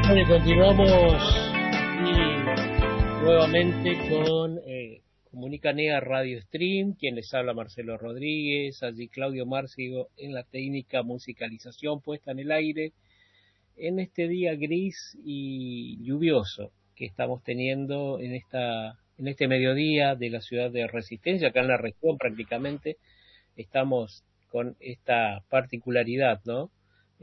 Bueno, y continuamos nuevamente con Comunicanea Radio Stream, quien les habla Marcelo Rodríguez, allí Claudio Márcigo en la técnica musicalización puesta en el aire, en este día gris y lluvioso que estamos teniendo en este mediodía de la ciudad de Resistencia, acá en la región prácticamente, estamos con esta particularidad, ¿no?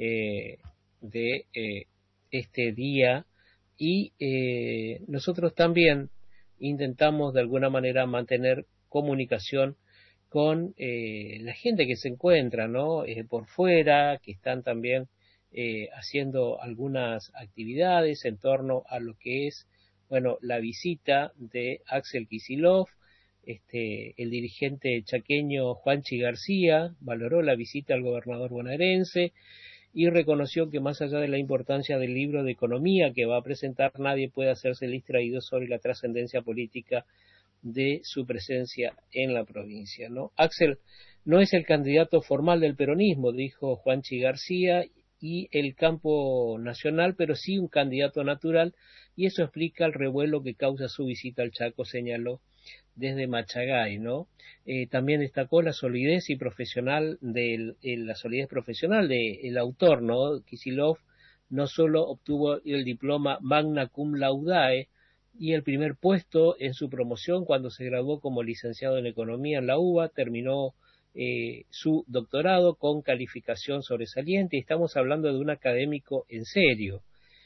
De este día y nosotros también intentamos de alguna manera mantener comunicación con la gente que se encuentra, ¿no? Por fuera, que están también haciendo algunas actividades en torno a lo que es, bueno, la visita de Axel Kicillof. El dirigente chaqueño Juanchi García valoró la visita al gobernador bonaerense y reconoció que más allá de la importancia del libro de economía que va a presentar, nadie puede hacerse distraído sobre la trascendencia política de su presencia en la provincia, ¿no? Axel no es el candidato formal del peronismo, dijo Juanchi García, y el campo nacional, pero sí un candidato natural, y eso explica el revuelo que causa su visita al Chaco, señaló desde Machagay, ¿no? También destacó la solidez y profesional la solidez profesional del autor, ¿no? Kicillof no solo obtuvo el diploma magna cum laude y el primer puesto en su promoción cuando se graduó como licenciado en economía en la UBA, terminó su doctorado con calificación sobresaliente, y estamos hablando de un académico en serio.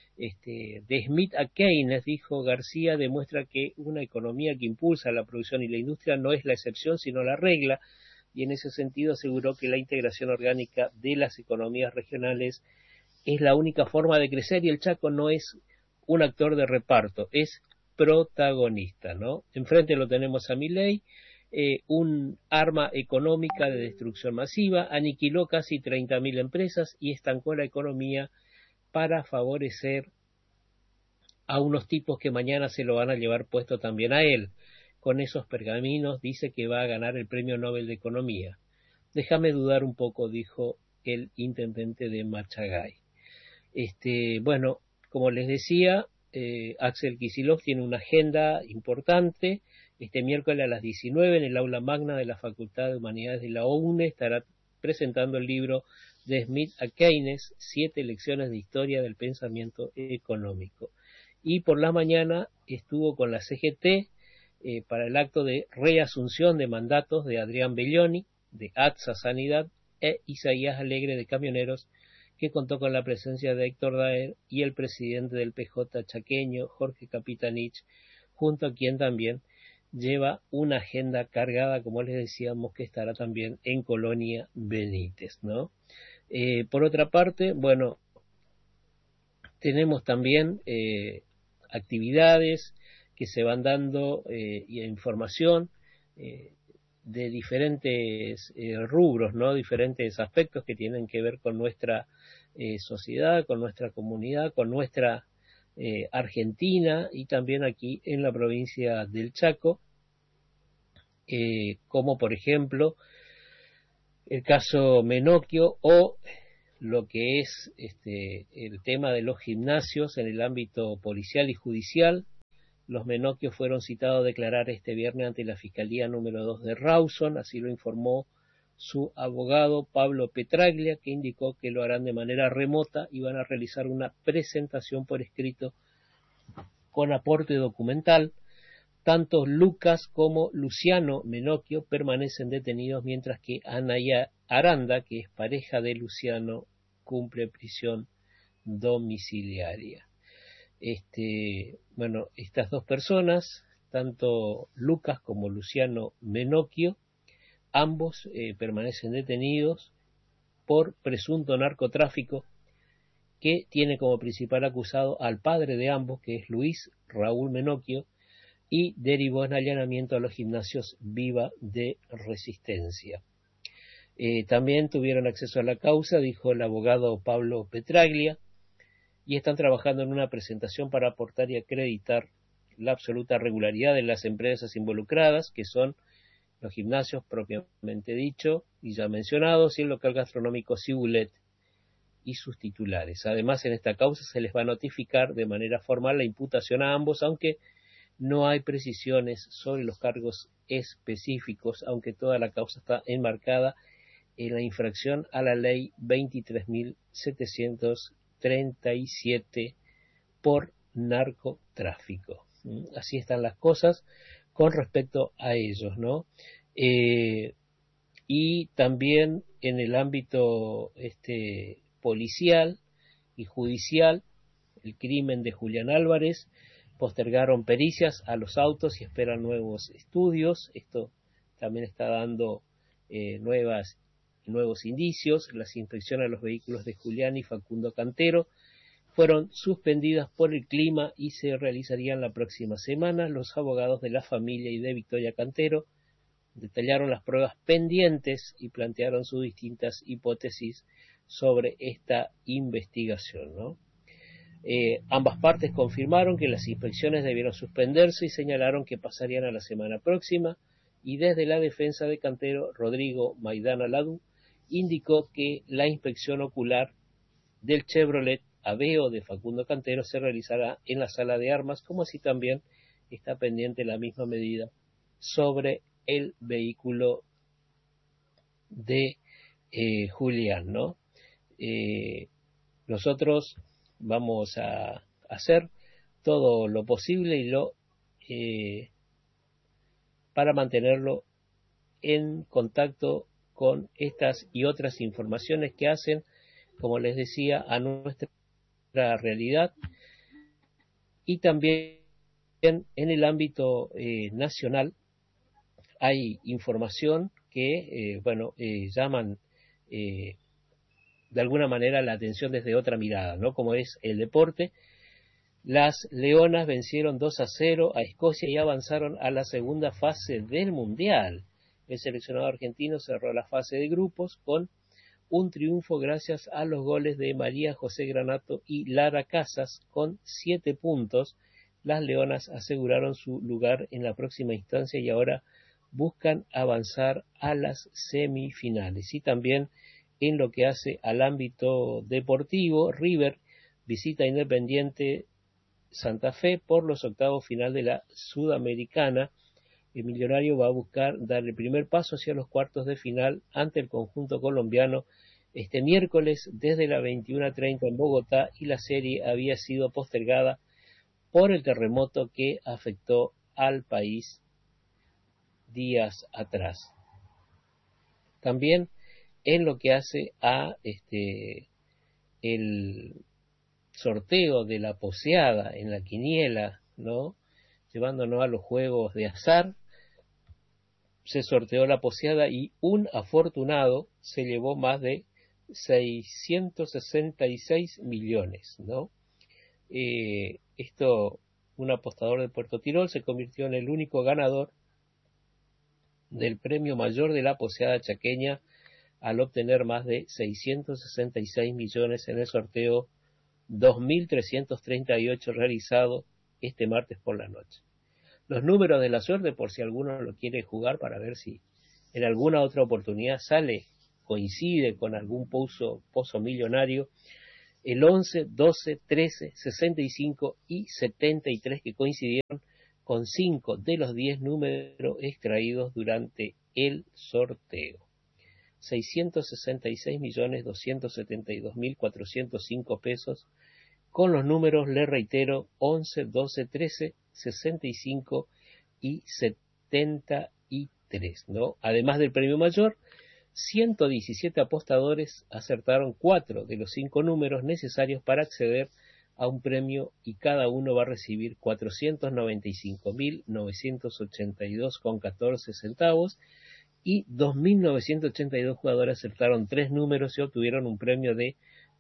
De Smith a Keynes, dijo García, demuestra que una economía que impulsa la producción y la industria no es la excepción sino la regla, y en ese sentido aseguró que la integración orgánica de las economías regionales es la única forma de crecer, y el Chaco no es un actor de reparto, es protagonista, ¿no? Enfrente lo tenemos a Milei, un arma económica de destrucción masiva, aniquiló casi 30.000 empresas y estancó la economía para favorecer a unos tipos que mañana se lo van a llevar puesto también a él. Con esos pergaminos dice que va a ganar el Premio Nobel de Economía. Déjame dudar un poco, dijo el intendente de Machagay. Bueno, como les decía, Axel Kicillof tiene una agenda importante. Este miércoles a las 19 en el aula magna de la Facultad de Humanidades de la UNE estará presentando el libro de Smith a Keynes, 7 lecciones de historia del pensamiento económico. Y por la mañana estuvo con la CGT para el acto de reasunción de mandatos de Adrián Belloni, de ATSA Sanidad, e Isaías Alegre, de Camioneros, que contó con la presencia de Héctor Daer y el presidente del PJ chaqueño, Jorge Capitanich, junto a quien también lleva una agenda cargada, como les decíamos, que estará también en Colonia Benítez, ¿no? Por otra parte, bueno, tenemos también actividades que se van dando y información de diferentes rubros, ¿no? Diferentes aspectos que tienen que ver con nuestra sociedad, con nuestra comunidad, con nuestra Argentina, y también aquí en la provincia del Chaco, como por ejemplo el caso Menocchio o lo que es el tema de los gimnasios en el ámbito policial y judicial. Los Menocchios fueron citados a declarar este viernes ante la Fiscalía número 2 de Rawson, así lo informó su abogado Pablo Petraglia, que indicó que lo harán de manera remota y van a realizar una presentación por escrito con aporte documental. Tanto Lucas como Luciano Menocchio permanecen detenidos, mientras que Anaya Aranda, que es pareja de Luciano, cumple prisión domiciliaria. Bueno, estas dos personas, tanto Lucas como Luciano Menocchio, ambos permanecen detenidos por presunto narcotráfico, que tiene como principal acusado al padre de ambos, que es Luis Raúl Menocchio, y derivó en allanamiento a los gimnasios Viva de Resistencia. También tuvieron acceso a la causa, dijo el abogado Pablo Petraglia, y están trabajando en una presentación para aportar y acreditar la absoluta regularidad de las empresas involucradas, que son los gimnasios propiamente dicho y ya mencionados, y el local gastronómico Cibulet, y sus titulares. Además, en esta causa se les va a notificar de manera formal la imputación a ambos, aunque no hay precisiones sobre los cargos específicos, aunque toda la causa está enmarcada en la infracción a la ley 23.737 por narcotráfico. Así están las cosas con respecto a ellos, ¿no? Y también en el ámbito policial y judicial, el crimen de Julián Álvarez, postergaron pericias a los autos y esperan nuevos estudios. Esto también está dando nuevos indicios. Las inspecciones a los vehículos de Julián y Facundo Cantero fueron suspendidas por el clima y se realizarían la próxima semana. Los abogados de la familia y de Victoria Cantero detallaron las pruebas pendientes y plantearon sus distintas hipótesis sobre esta investigación, ¿no? Ambas partes confirmaron que las inspecciones debieron suspenderse y señalaron que pasarían a la semana próxima, y desde la defensa de Cantero, Rodrigo Maidana Ladú indicó que la inspección ocular del Chevrolet Aveo de Facundo Cantero se realizará en la sala de armas, como así también está pendiente la misma medida sobre el vehículo de Julián, ¿no? Nosotros vamos a hacer todo lo posible para mantenerlo en contacto con estas y otras informaciones que hacen, como les decía, a nuestra realidad, y también en el ámbito nacional hay información que llaman de alguna manera la atención desde otra mirada, ¿no? Como es el deporte. Las Leonas vencieron 2-0 a Escocia y avanzaron a la segunda fase del Mundial. El seleccionado argentino cerró la fase de grupos con un triunfo gracias a los goles de María José Granato y Lara Casas. Con 7 puntos, las Leonas aseguraron su lugar en la próxima instancia y ahora buscan avanzar a las semifinales. Y también en lo que hace al ámbito deportivo, River visita a Independiente Santa Fe por los octavos final de la Sudamericana. El millonario va a buscar dar el primer paso hacia los cuartos de final ante el conjunto colombiano este miércoles desde las 21:30 en Bogotá, y la serie había sido postergada por el terremoto que afectó al país días atrás. También en lo que hace a el sorteo de la poseada en la quiniela, ¿no? Llevándonos a los juegos de azar, se sorteó la poseada y un afortunado se llevó más de 666 millones, ¿no? Un apostador de Puerto Tirol se convirtió en el único ganador del premio mayor de la poseada chaqueña al obtener más de 666 millones en el sorteo 2338 realizado este martes por la noche. Los números de la suerte, por si alguno lo quiere jugar para ver si en alguna otra oportunidad coincide con algún pozo millonario: el 11, 12, 13, 65 y 73, que coincidieron con 5 de los 10 números extraídos durante el sorteo. 666.272.405 pesos, con los números, le reitero, 11, 12, 13, 65 y 73, ¿no? Además del premio mayor, 117 apostadores acertaron 4 de los 5 números necesarios para acceder a un premio, y cada uno va a recibir 495.982,14 centavos, y 2.982 jugadores acertaron 3 números y obtuvieron un premio de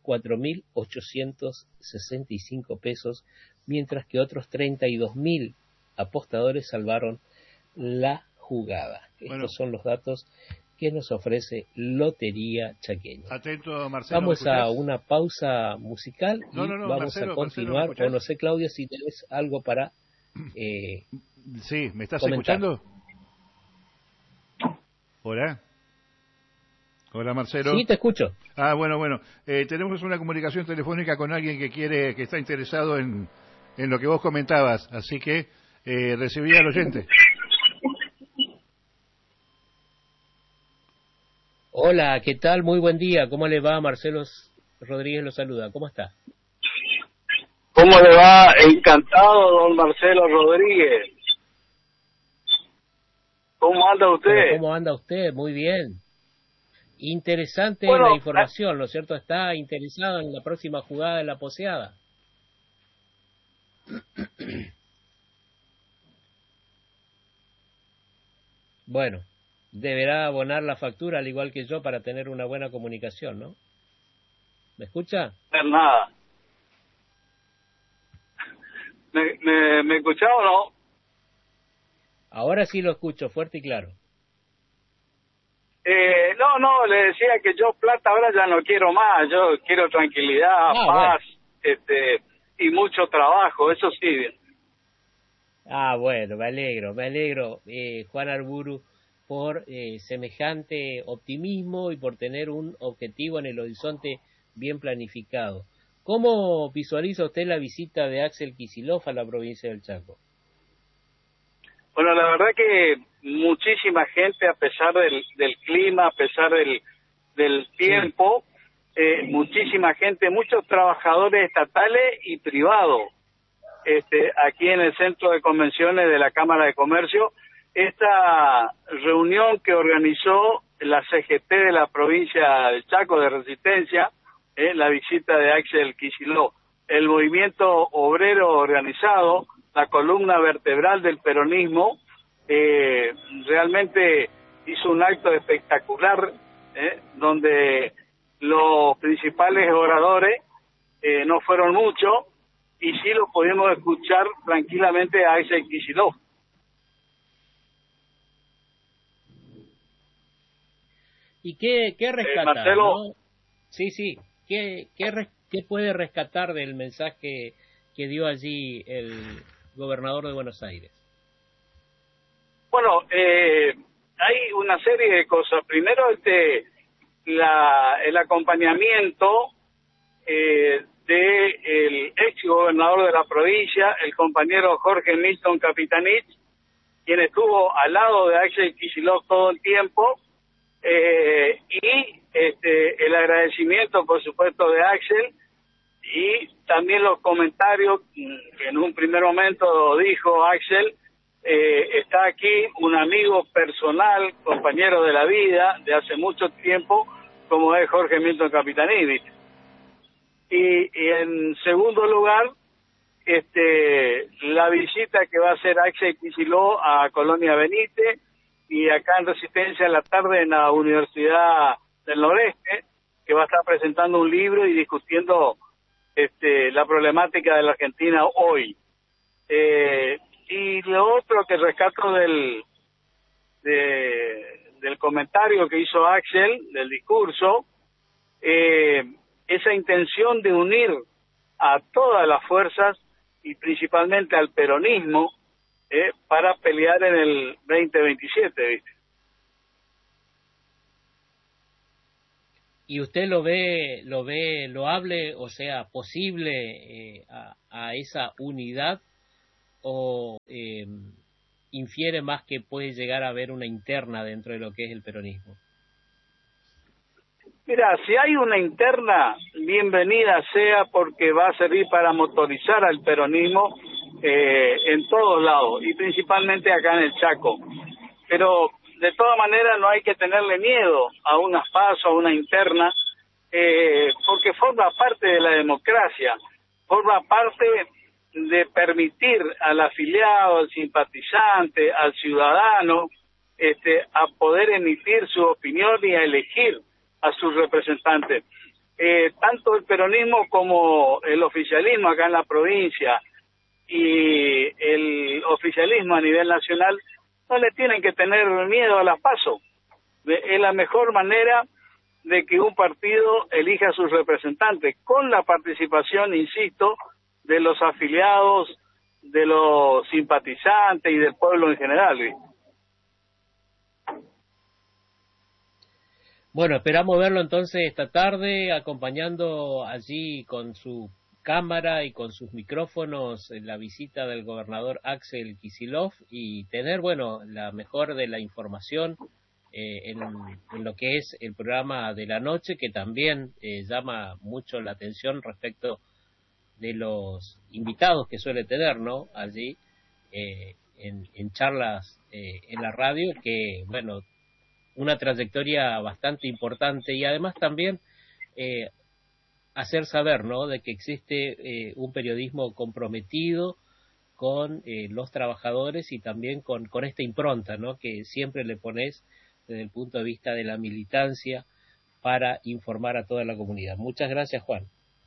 4.865 pesos, mientras que otros 32.000 apostadores salvaron la jugada. Bueno, estos son los datos que nos ofrece Lotería Chaqueña. Atento, Marcelo. Vamos a una pausa musical y vamos Marcelo, a continuar. Marcelo, o no sé, Claudio, si tenés algo para sí, ¿me estás comentar. escuchando? Hola. Hola, Marcelo. Sí, te escucho. Bueno. Tenemos una comunicación telefónica con alguien que está interesado en lo que vos comentabas, así que recibí al oyente. Hola, ¿qué tal? Muy buen día. ¿Cómo le va? Marcelo Rodríguez lo saluda. ¿Cómo está? ¿Cómo le va? Encantado, don Marcelo Rodríguez. ¿Cómo anda usted? ¿Cómo anda usted? Muy bien. Interesante Bueno, la información, ¿no es cierto? Está interesado en la próxima jugada de la poseada. Bueno, deberá abonar la factura al igual que yo para tener una buena comunicación, ¿no? ¿Me escucha? Nada. ¿Me escuchaba o no? Ahora sí lo escucho fuerte y claro. No, le decía que yo plata ahora ya no quiero más, yo quiero tranquilidad, paz, bueno. Y mucho trabajo, eso sí. Bueno, me alegro, Juan Arburu, por semejante optimismo y por tener un objetivo en el horizonte bien planificado. ¿Cómo visualiza usted la visita de Axel Kicillof a la provincia del Chaco? Bueno, la verdad que muchísima gente, a pesar del clima, a pesar del tiempo, muchísima gente, muchos trabajadores estatales y privados, aquí en el Centro de Convenciones de la Cámara de Comercio, esta reunión que organizó la CGT de la provincia del Chaco de Resistencia, la visita de Axel Kicillof, el movimiento obrero organizado, la columna vertebral del peronismo, realmente hizo un acto espectacular, donde los principales oradores no fueron muchos, y sí lo pudimos escuchar tranquilamente a Axel Kicillof. ¿Y qué rescatar, Marcelo, ¿no? Sí, ¿qué puede rescatar del mensaje que dio allí el gobernador de Buenos Aires? Bueno, hay una serie de cosas. Primero, el acompañamiento del ex gobernador de la provincia, el compañero Jorge Milton Capitanich, quien estuvo al lado de Axel Kicillof todo el tiempo, y el agradecimiento, por supuesto, de Axel, y también los comentarios que en un primer momento dijo Axel. Está aquí un amigo personal, compañero de la vida de hace mucho tiempo, como es Jorge Milton Capitanich. Y en segundo lugar, la visita que va a hacer Axel Kicillof a Colonia Benítez, y acá en Resistencia en la tarde en la Universidad del Noreste, que va a estar presentando un libro y discutiendo la problemática de la Argentina hoy. Y lo otro que rescato del comentario que hizo Axel, del discurso, esa intención de unir a todas las fuerzas y principalmente al peronismo para pelear en el 2027, ¿viste? ¿Y usted lo ve loable, o sea, posible a esa unidad, o infiere más que puede llegar a haber una interna dentro de lo que es el peronismo? Mira, si hay una interna, bienvenida sea, porque va a servir para motorizar al peronismo en todos lados, y principalmente acá en el Chaco. Pero de todas maneras no hay que tenerle miedo a unas PASO, a una interna, porque forma parte de la democracia, forma parte de permitir al afiliado, al simpatizante, al ciudadano, a poder emitir su opinión y a elegir a sus representantes. Tanto el peronismo como el oficialismo acá en la provincia y el oficialismo a nivel nacional no le tienen que tener miedo a las PASO. Es la mejor manera de que un partido elija a sus representantes, con la participación, insisto, de los afiliados, de los simpatizantes y del pueblo en general, ¿sí? Bueno, esperamos verlo entonces esta tarde, acompañando allí con su cámara y con sus micrófonos en la visita del gobernador Axel Kicillof y tener, bueno, la mejor de la información en lo que es el programa de la noche, que también llama mucho la atención respecto de los invitados que suele tener, ¿no? Allí en charlas en la radio, que, bueno, una trayectoria bastante importante y además también hacer saber, ¿no?, de que existe un periodismo comprometido con los trabajadores y también con esta impronta, ¿no?, que siempre le pones desde el punto de vista de la militancia para informar a toda la comunidad. Muchas gracias, Juan.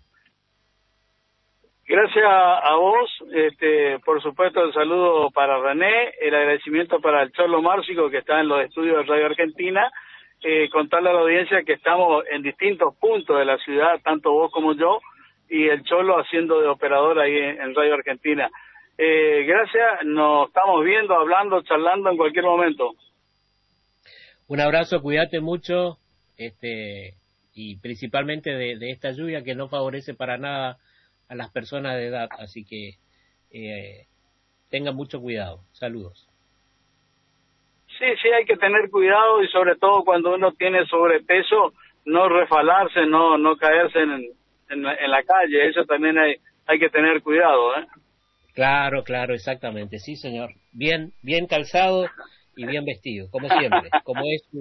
Gracias a vos, por supuesto el saludo para René, el agradecimiento para el Cholo Márcico que está en los estudios de Radio Argentina, contarle a la audiencia que estamos en distintos puntos de la ciudad, tanto vos como yo, y el Cholo haciendo de operador ahí en Radio Argentina. Gracias, nos estamos viendo, hablando, charlando en cualquier momento. Un abrazo, cuídate mucho, y principalmente de esta lluvia que no favorece para nada a las personas de edad, así que tengan mucho cuidado. Saludos. Sí, hay que tener cuidado y sobre todo cuando uno tiene sobrepeso, no refalarse, no caerse en la calle, eso también hay que tener cuidado, ¿eh? Claro, exactamente, sí señor, bien calzado y bien vestido, como siempre, como es su...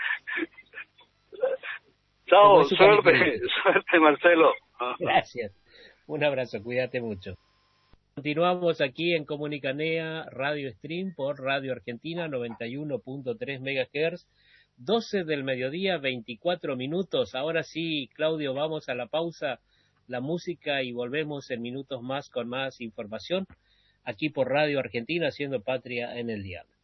Chao, suerte Marcelo. Gracias. Un abrazo, cuídate mucho. Continuamos aquí en Comunicanea Radio Stream por Radio Argentina 91.3 MHz, 12 del mediodía, 24 minutos. Ahora sí, Claudio, vamos a la pausa, la música y volvemos en minutos más con más información aquí por Radio Argentina, haciendo patria en el diálogo.